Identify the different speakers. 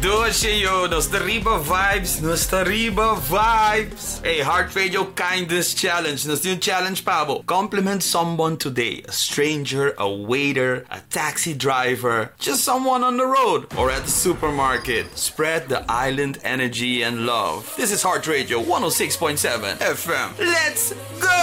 Speaker 1: Doce Nostariba vibes, Nostariba vibes. Hey, Heart Radio Kindness Challenge. Nas yung challenge pa bo. Compliment someone today. A stranger, a waiter, a taxi driver, just someone on the road or at the supermarket. Spread the island energy and love. This is Heart Radio 106.7 FM. Let's go!